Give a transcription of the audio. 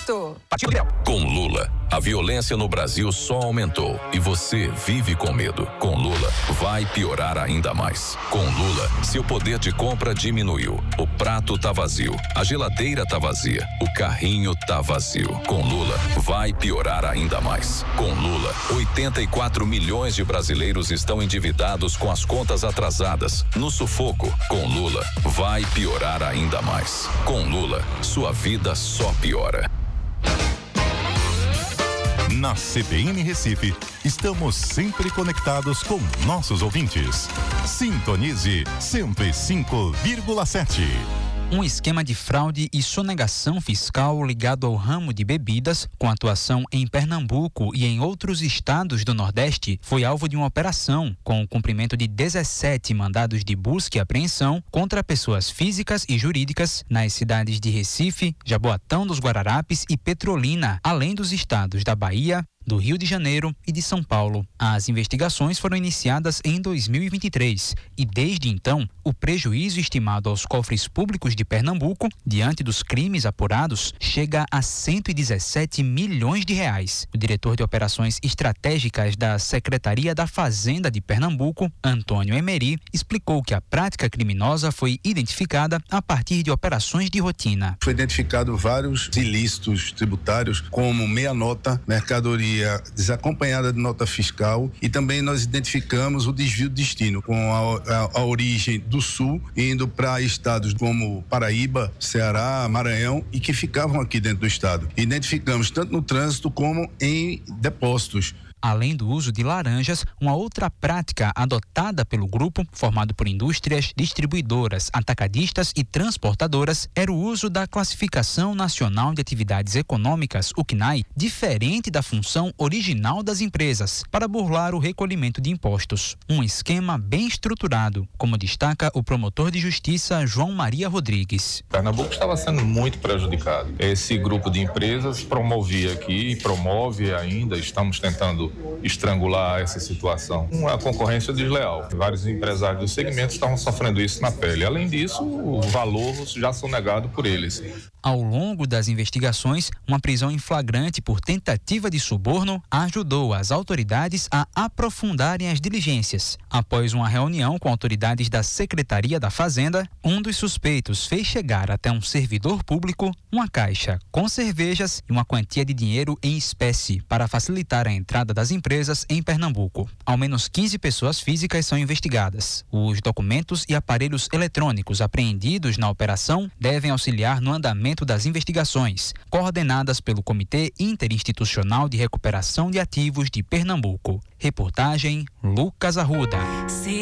trânsito. Com Lula, a violência no Brasil só aumentou e você vive com medo. Com Lula, vai piorar ainda mais. Com Lula, seu poder de compra diminuiu. O prato tá vazio, a geladeira tá vazia, o carrinho tá vazio. Com Lula, vai piorar ainda mais. Com Lula, 84 milhões de brasileiros estão endividados com as contas atrasadas, no sufoco. Com Lula, vai piorar ainda mais. Com Lula, sua vida só piora. Na CBN Recife, estamos sempre conectados com nossos ouvintes. Sintonize 105,7. Um esquema de fraude e sonegação fiscal ligado ao ramo de bebidas, com atuação em Pernambuco e em outros estados do Nordeste, foi alvo de uma operação, com o cumprimento de 17 mandados de busca e apreensão contra pessoas físicas e jurídicas nas cidades de Recife, Jaboatão dos Guararapes e Petrolina, além dos estados da Bahia, do Rio de Janeiro e de São Paulo. As investigações foram iniciadas em 2023 e, desde então, o prejuízo estimado aos cofres públicos de Pernambuco, diante dos crimes apurados, chega a 117 milhões de reais. O diretor de Operações Estratégicas da Secretaria da Fazenda de Pernambuco, Antônio Emery, explicou que a prática criminosa foi identificada a partir de operações de rotina. Foi identificado vários ilícitos tributários, como meia nota, mercadoria desacompanhada de nota fiscal, e também nós identificamos o desvio de destino, com a origem do sul, indo para estados como Paraíba, Ceará, Maranhão, e que ficavam aqui dentro do estado. Identificamos tanto no trânsito como em depósitos. Além do uso de laranjas, uma outra prática adotada pelo grupo, formado por indústrias, distribuidoras, atacadistas e transportadoras, era o uso da Classificação Nacional de Atividades Econômicas, o CNAE, diferente da função original das empresas, para burlar o recolhimento de impostos. Um esquema bem estruturado, como destaca o promotor de justiça João Maria Rodrigues. Pernambuco estava sendo muito prejudicado. Esse grupo de empresas promovia aqui e promove ainda, estamos tentando estrangular essa situação. Uma concorrência desleal. Vários empresários do segmento estavam sofrendo isso na pele. Além disso, o valor já sonegado por eles. Ao longo das investigações, uma prisão em flagrante por tentativa de suborno ajudou as autoridades a aprofundarem as diligências. Após uma reunião com autoridades da Secretaria da Fazenda, um dos suspeitos fez chegar até um servidor público uma caixa com cervejas e uma quantia de dinheiro em espécie para facilitar a entrada das empresas em Pernambuco. Ao menos 15 pessoas físicas são investigadas. Os documentos e aparelhos eletrônicos apreendidos na operação devem auxiliar no andamento das investigações, coordenadas pelo Comitê Interinstitucional de Recuperação de Ativos de Pernambuco. Reportagem Lucas Arruda.